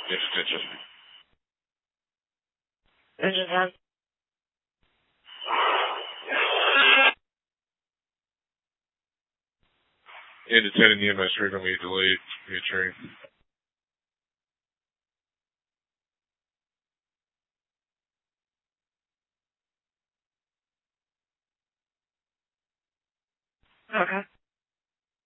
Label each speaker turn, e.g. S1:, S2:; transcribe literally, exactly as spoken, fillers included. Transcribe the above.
S1: Yes, Stitches.
S2: Engine ten.
S1: Into ten in the E M S treatment, we delayed via train.
S2: Okay.